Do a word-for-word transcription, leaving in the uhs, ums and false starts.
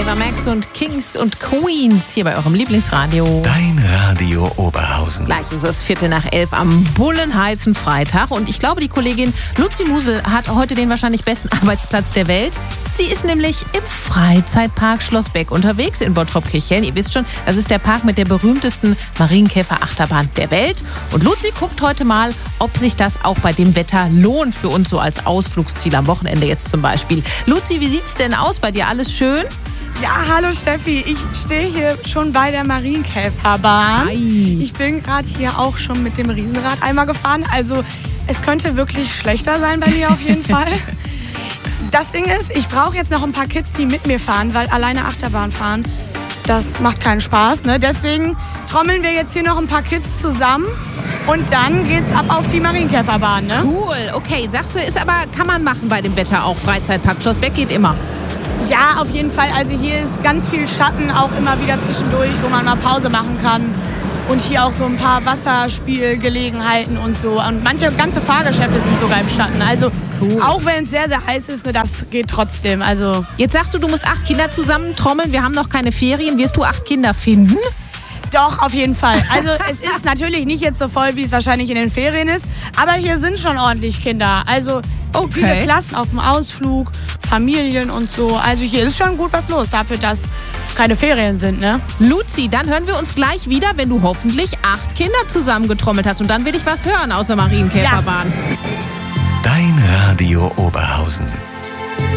Ava Max und Kings und Queens hier bei eurem Lieblingsradio. Dein Radio Oberhausen. Gleich ist es Viertel nach elf am bullenheißen Freitag. Und ich glaube, die Kollegin Luzi Musel hat heute den wahrscheinlich besten Arbeitsplatz der Welt. Sie ist nämlich im Freizeitpark Schloss Beck unterwegs in Bottrop-Kirchhellen. Ihr wisst schon, das ist der Park mit der berühmtesten Marienkäfer-Achterbahn der Welt. Und Luzi guckt heute mal, ob sich das auch bei dem Wetter lohnt für uns so als Ausflugsziel am Wochenende jetzt zum Beispiel. Luzi, wie sieht's denn aus bei dir? Alles schön? Ja, hallo Steffi, ich stehe hier schon bei der Marienkäferbahn. Ei. Ich bin gerade hier auch schon mit dem Riesenrad einmal gefahren, also es könnte wirklich schlechter sein bei mir auf jeden Fall. Das Ding ist, ich brauche jetzt noch ein paar Kids, die mit mir fahren, weil alleine Achterbahn fahren, das macht keinen Spaß. Ne? Deswegen trommeln wir jetzt hier noch ein paar Kids zusammen und dann geht's ab auf die Marienkäferbahn. Ne? Cool, okay, sagst du, ist aber, kann man machen bei dem Wetter auch. Freizeitpark Schloss Beck geht immer. Ja, auf jeden Fall. Also hier ist ganz viel Schatten, auch immer wieder zwischendurch, wo man mal Pause machen kann. Und hier auch so ein paar Wasserspielgelegenheiten und so. Und manche ganze Fahrgeschäfte sind sogar im Schatten. Also Cool. Auch wenn es sehr, sehr heiß ist, ne, das geht trotzdem. Also Jetzt sagst du, du musst acht Kinder zusammentrommeln. Wir haben noch keine Ferien. Wirst du acht Kinder finden? doch, auf jeden Fall. Also es ist natürlich nicht jetzt so voll, wie es wahrscheinlich in den Ferien ist. Aber hier sind schon ordentlich Kinder. Also Okay. viele Klassen auf dem Ausflug, Familien und so. Also hier ist schon gut was los, dafür, dass keine Ferien sind, ne? Luzi, dann hören wir uns gleich wieder, wenn du hoffentlich acht Kinder zusammengetrommelt hast. Und dann will ich was hören außer Marienkäferbahn. Dein Radio Oberhausen.